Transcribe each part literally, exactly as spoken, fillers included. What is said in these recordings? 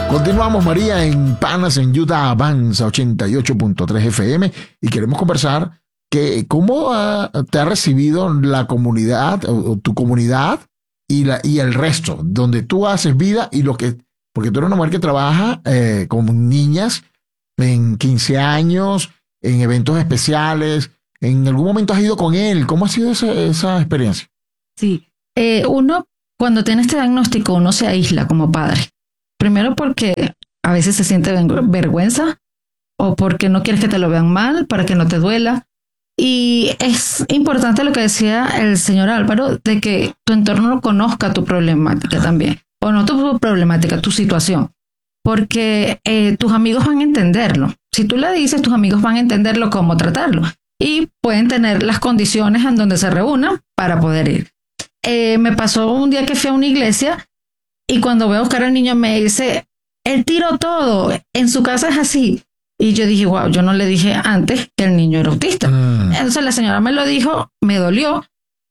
Continuamos, María, en Panas en Utah Avanza ochenta y ocho punto tres F M y queremos conversar que cómo uh, te ha recibido la comunidad o, o tu comunidad y, la, y el resto, donde tú haces vida y lo que, porque tú eres una mujer que trabaja eh, con niñas en quince años, en eventos especiales. ¿En algún momento has ido con él? ¿Cómo ha sido esa, esa experiencia? Sí, eh, uno cuando tiene este diagnóstico uno se aísla como padre. Primero porque a veces se siente vergüenza o porque no quieres que te lo vean mal, para que no te duela. Y es importante lo que decía el señor Álvaro, de que tu entorno conozca tu problemática también. O no tu problemática, tu situación. Porque eh, tus amigos van a entenderlo. Si tú le dices, tus amigos van a entenderlo cómo tratarlo. Y pueden tener las condiciones en donde se reúnan para poder ir. Eh, me pasó un día que fui a una iglesia y cuando voy a buscar al niño me dice, él tiró todo, en su casa es así. Y yo dije, wow, yo no le dije antes que el niño era autista. Mm. Entonces la señora me lo dijo, me dolió,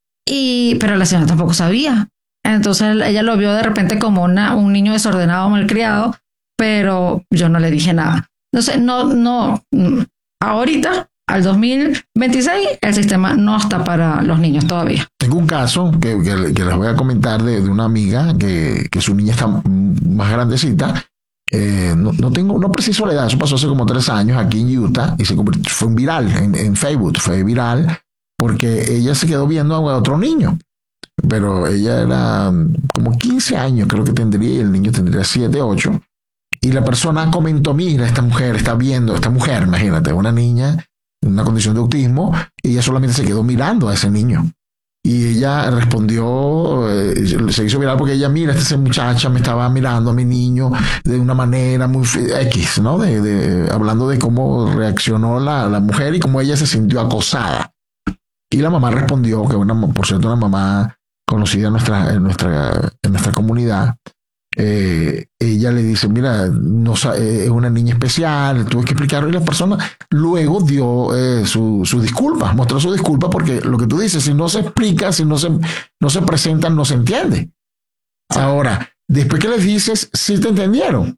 y pero la señora tampoco sabía. Entonces ella lo vio de repente como una, un niño desordenado, malcriado, pero yo no le dije nada. Entonces, no, no, ahorita, al dos mil veintiséis, el sistema no está para los niños todavía. Tengo un caso que, que, que les voy a comentar de, de una amiga que, que su niña está más grandecita. Eh, no, no tengo, no preciso la edad, eso pasó hace como tres años aquí en Utah y se convirtió, fue un viral en, en Facebook, fue viral porque ella se quedó viendo a otro niño, pero ella era como quince años, creo que tendría, y el niño tendría siete, ocho, y la persona comentó, mira, esta mujer está viendo, esta mujer, imagínate, una niña en una condición de autismo, y ella solamente se quedó mirando a ese niño. Y ella respondió, eh, se hizo viral porque ella, mira, esta muchacha me estaba mirando a mi niño de una manera muy X, ¿no? De, de, hablando de cómo reaccionó la, la mujer y cómo ella se sintió acosada. Y la mamá respondió, que una, por cierto, una mamá conocida en nuestra, en nuestra, en nuestra comunidad, eh, ella le dice, mira, no, eh, es una niña especial, tuve que explicarlo, y la persona luego dio eh, su, su disculpa, mostró su disculpa, porque lo que tú dices, si no se explica, si no se, no se presentan, no se entiende. Ahora, después que les dices, ¿sí te entendieron?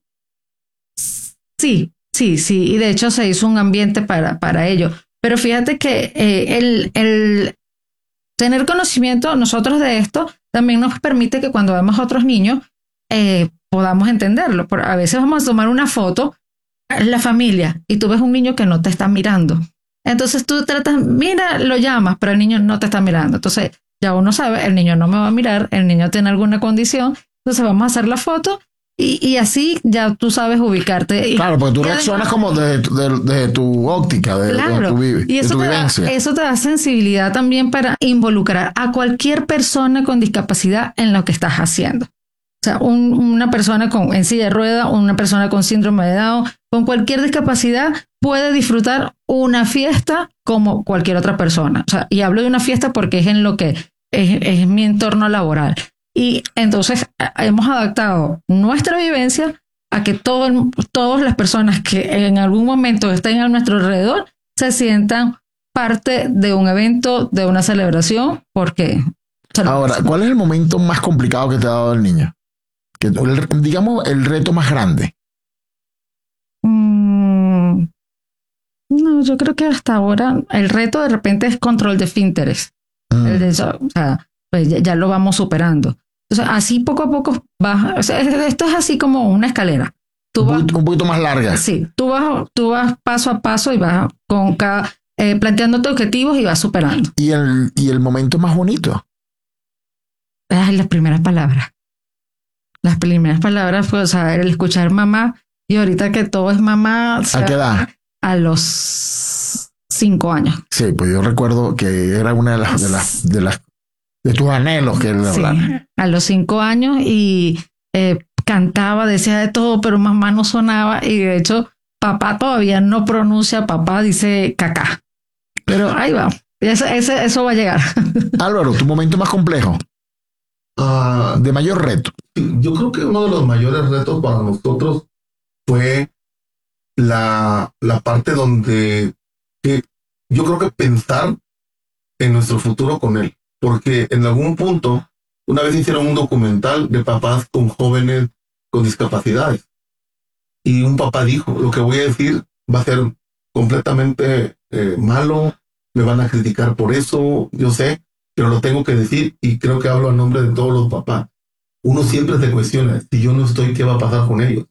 Sí, sí, sí, y de hecho se hizo un ambiente para, para ello. Pero fíjate que eh, el, el tener conocimiento nosotros de esto también nos permite que cuando vemos a otros niños eh, podamos entenderlo. Por, a veces vamos a tomar una foto, la familia, y tú ves un niño que no te está mirando. Entonces tú tratas, mira, lo llamas, pero el niño no te está mirando. Entonces ya uno sabe, el niño no me va a mirar, el niño tiene alguna condición, entonces vamos a hacer la foto. Y, y así ya tú sabes ubicarte. Claro, porque tú reaccionas como de, de, de tu óptica, de, claro, de tu, vi, y eso de tu te vivencia. Da, eso te da sensibilidad también para involucrar a cualquier persona con discapacidad en lo que estás haciendo. O sea, un, una persona con, en silla de rueda, una persona con síndrome de Down, con cualquier discapacidad, puede disfrutar una fiesta como cualquier otra persona. O sea, y hablo de una fiesta porque es en lo que es, es mi entorno laboral. Y entonces hemos adaptado nuestra vivencia a que todo, todas las personas que en algún momento estén a nuestro alrededor se sientan parte de un evento, de una celebración, porque... Ahora, ¿cuál es el momento más complicado que te ha dado el niño? Que, el, digamos, el reto más grande. Mm, no, yo creo que hasta ahora el reto de repente es control de esfínteres. Mm. El de, o sea, pues ya, ya lo vamos superando. Entonces, así poco a poco vas, o sea, esto es así como una escalera. Tú un, vas, poquito, un poquito más larga. Sí, tú vas, tú vas paso a paso y vas con cada, eh, planteándote objetivos y vas superando. ¿Y el, y el momento más bonito? Ay, las primeras palabras. Las primeras palabras fue, o sea, el escuchar mamá, y ahorita que todo es mamá. O sea, ¿a qué edad? A los cinco años. Sí, pues yo recuerdo que era una de las, de las, de las de tus anhelos que él sí, hablara. A los cinco años y eh, cantaba, decía de todo, pero mamá no sonaba, y de hecho papá todavía no pronuncia papá, dice cacá. Pero ahí va, eso, eso, eso va a llegar. Álvaro, tu momento más complejo, uh, de mayor reto. Yo creo que uno de los mayores retos para nosotros fue la, la parte donde que yo creo que pensar en nuestro futuro con él. Porque en algún punto, una vez hicieron un documental de papás con jóvenes con discapacidades. y un papá dijo, lo que voy a decir va a ser completamente eh, malo, me van a criticar por eso, yo sé, pero lo tengo que decir y creo que hablo a nombre de todos los papás. Uno siempre se cuestiona, si yo no estoy, ¿qué va a pasar con ellos?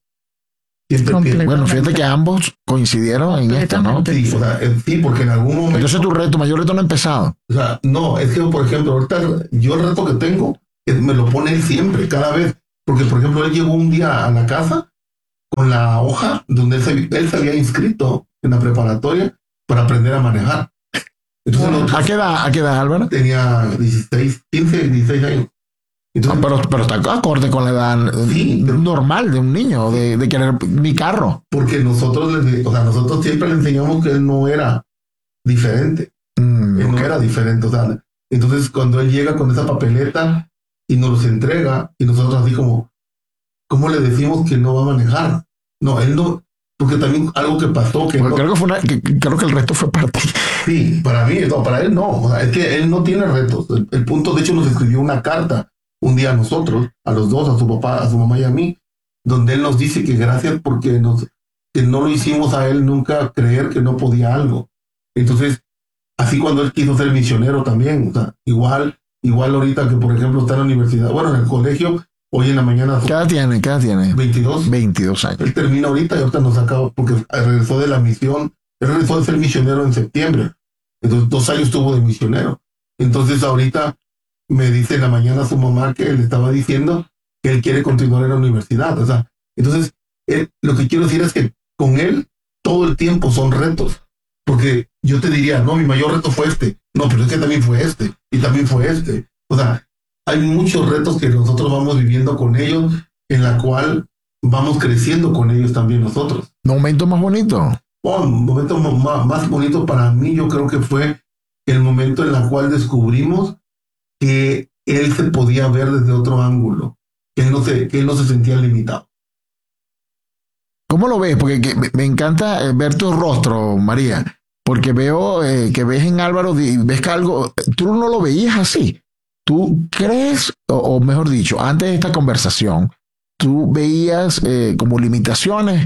Siempre bueno, fíjate que ambos coincidieron en esta, ¿no? Sí, o sea, sí, porque en algún momento... Entonces tu reto, mayor reto no ha empezado. O sea, no, es que, por ejemplo, ahorita yo el reto que tengo, es, me lo pone él siempre, cada vez. Porque, por ejemplo, él llegó un día a la casa con la hoja donde él se, él se había inscrito en la preparatoria para aprender a manejar. Entonces, nosotros, ¿A qué edad, a qué edad, Álvaro? Tenía dieciséis, quince, dieciséis años. Entonces, no, pero, pero está acorde con la edad sí, normal de un niño, de, de querer mi carro. Porque nosotros, o sea, nosotros siempre le enseñamos que él no era diferente. Mm, él okay. no era diferente. O sea, entonces cuando él llega con esa papeleta y nos los entrega, y nosotros así como, ¿cómo le decimos que no va a manejar? No, él no, porque también algo que pasó que, bueno, no, creo que fue una, que, creo que el reto fue para ti. Sí, para mí, no, para él no. O sea, es que él no tiene retos. El, el punto, de hecho, nos escribió una carta un día a nosotros, a los dos, a su papá, a su mamá y a mí, donde él nos dice que gracias porque nos, que no lo hicimos a él nunca creer que no podía algo. Entonces, así cuando él quiso ser misionero también, o sea, igual, igual ahorita que por ejemplo está en la universidad, bueno, en el colegio, hoy en la mañana. ¿Qué edad tiene? ¿Qué edad tiene? veintidós. veintidós años. Él termina ahorita y ahorita nos acaba, porque regresó de la misión, él regresó de ser misionero en septiembre. Entonces, dos años estuvo de misionero. Entonces, ahorita me dice en la mañana su mamá que le estaba diciendo que él quiere continuar en la universidad. O sea, entonces, él, lo que quiero decir es que con él todo el tiempo son retos. Porque yo te diría, no, mi mayor reto fue este. No, pero es que también fue este. Y también fue este. O sea, hay muchos retos que nosotros vamos viviendo con ellos, en la cual vamos creciendo con ellos también nosotros. ¿Momento más bonito? Bueno, un momento más, más bonito para mí yo creo que fue el momento en el cual descubrimos que él se podía ver desde otro ángulo, que él no se, que él no se sentía limitado. ¿Cómo lo ves? Porque que, me encanta ver tu rostro, María, porque veo eh, que ves en Álvaro, ves que algo, tú no lo veías así. ¿Tú crees, o, o mejor dicho, antes de esta conversación, tú veías eh, como limitaciones?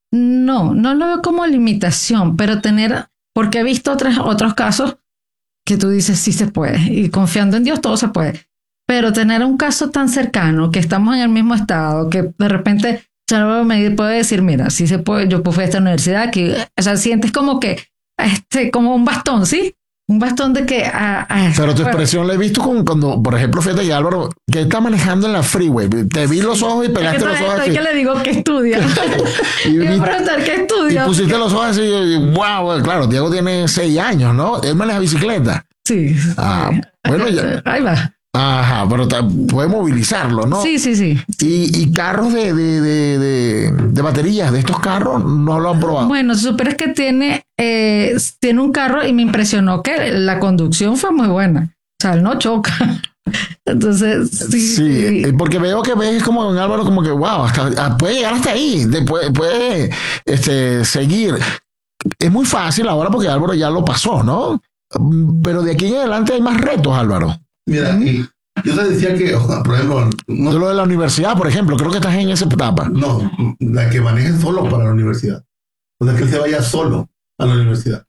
No, no lo veo como limitación, pero tener, porque he visto otros, otros casos que tú dices sí se puede, y confiando en Dios todo se puede, pero tener un caso tan cercano, que estamos en el mismo estado, que de repente Salvador me puede decir, mira, sí se puede, yo fui a esta universidad, que, o sea, sientes como que, este, como un bastón, ¿sí? Un bastón de que... Ah, ah, pero tu expresión la he visto con, cuando, por ejemplo, fíjate que Álvaro, que está manejando en la freeway, te vi los ojos y pegaste es que los ojos así. así. Que le digo que estudia. y, y me preguntar qué estudia. Y pusiste los ojos así, y, wow, claro, Diego tiene seis años, ¿no? Él maneja bicicleta. Sí. Ah, bueno, ya. Ahí va. Ajá, pero ta, puede movilizarlo, ¿no? Sí, sí, sí. Y, y carros de, de, de, de, de baterías de estos carros no lo han probado. Bueno, si supieras que tiene, eh, tiene un carro y me impresionó que la conducción fue muy buena. O sea, él no choca. Entonces, sí. Sí, porque veo que ves como en Álvaro, como que wow, hasta, puede llegar hasta ahí, puede, puede este, seguir. Es muy fácil ahora porque Álvaro ya lo pasó, ¿no? Pero de aquí en adelante hay más retos, Álvaro. Mira, y yo te decía que, o sea, por ejemplo... No, lo de la universidad, por ejemplo, creo que estás en esa etapa. No, la que maneje solo para la universidad. O sea, que él se vaya solo a la universidad.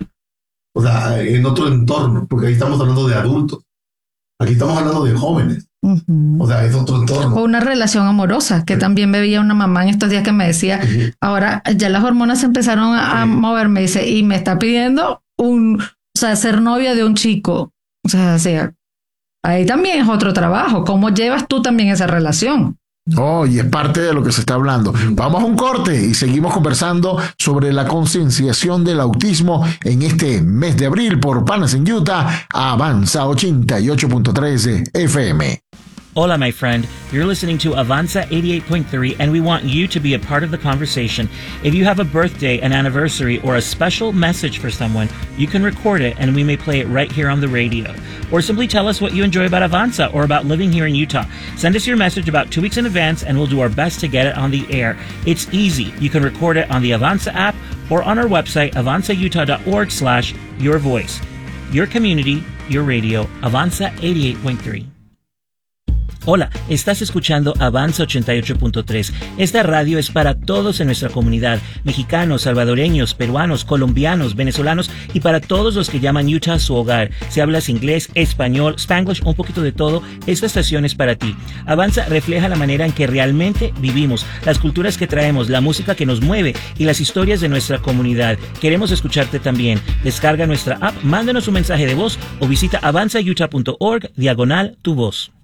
O sea, en otro entorno, porque ahí estamos hablando de adultos. Aquí estamos hablando de jóvenes. Uh-huh. O sea, es otro entorno. O una relación amorosa, que sí. También veía una mamá en estos días que me decía, uh-huh. Ahora ya las hormonas empezaron a, a sí. moverme, dice, y me está pidiendo un, o sea, ser novia de un chico. O sea, o sea, ahí también es otro trabajo. ¿Cómo llevas tú también esa relación? Oh, y es parte de lo que se está hablando. Vamos a un corte y seguimos conversando sobre la concienciación del autismo en este mes de abril por Panas en Utah, Avanza ochenta y ocho punto tres F M. Hola, my friend. You're listening to Avanza eighty-eight point three, and we want you to be a part of the conversation. If you have a birthday, an anniversary, or a special message for someone, you can record it, and we may play it right here on the radio. Or simply tell us what you enjoy about Avanza or about living here in Utah. Send us your message about two weeks in advance, and we'll do our best to get it on the air. It's easy. You can record it on the Avanza app or on our website, avanza utah dot org slash your voice. Your community, your radio, Avanza eighty-eight point three. Hola, estás escuchando Avanza ochenta y ocho punto tres. Esta radio es para todos en nuestra comunidad, mexicanos, salvadoreños, peruanos, colombianos, venezolanos y para todos los que llaman Utah su hogar. Si hablas inglés, español, Spanglish, un poquito de todo, esta estación es para ti. Avanza refleja la manera en que realmente vivimos, las culturas que traemos, la música que nos mueve y las historias de nuestra comunidad. Queremos escucharte también. Descarga nuestra app, mándanos un mensaje de voz o visita avanza utah punto org diagonal tu voz.